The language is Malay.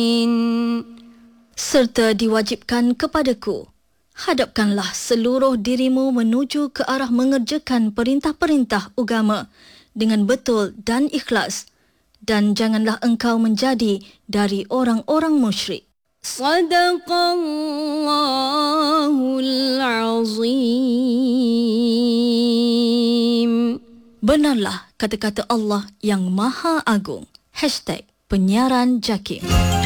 serta diwajibkan kepadaku. Hadapkanlah seluruh dirimu menuju ke arah mengerjakan perintah-perintah agama dengan betul dan ikhlas, dan janganlah engkau menjadi dari orang-orang musyrik. Sadaqallahul Azim. Benarlah kata-kata Allah yang Maha Agung. #penyiaran JAKIM.